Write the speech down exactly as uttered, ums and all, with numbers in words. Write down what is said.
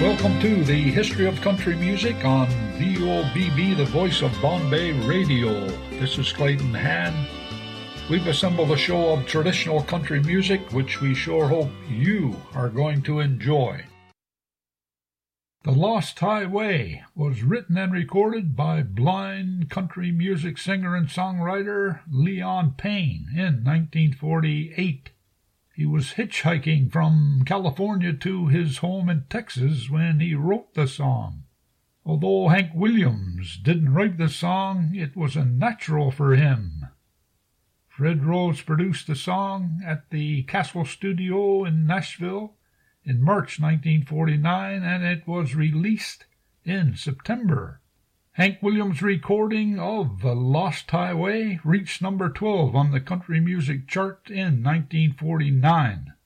Welcome to the History of Country Music on V O B B, the voice of Bombay Radio. This is Clayton Hann. We've assembled a show of traditional country music, which we sure hope you are going to enjoy. The Lost Highway was written and recorded by blind country music singer and songwriter Leon Payne in nineteen forty-eight. He was hitchhiking from California to his home in Texas when he wrote the song. Although Hank Williams didn't write the song, it was a natural for him. Fred Rhodes produced the song at the Castle Studio in Nashville in March nineteen forty-nine, and it was released in September. Hank Williams' recording of The Lost Highway reached number twelve on the country music chart in nineteen forty-nine.